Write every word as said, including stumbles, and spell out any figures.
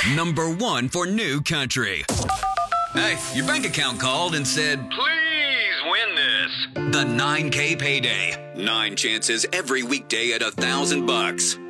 Number one for new country. Hey, your bank account called and said, please win this. The nine K payday. Nine chances every weekday at a thousand bucks.